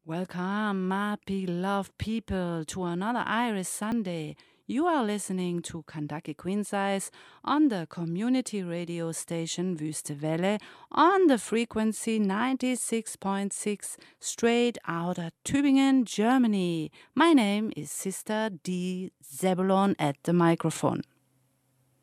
Welcome, my beloved people, to another Irish Sunday. You are listening to Kandaki Queensize on the community radio station Wüste Welle on the frequency 96.6 straight out of Tübingen, Germany. My name is Sister D. Zebulon at the microphone.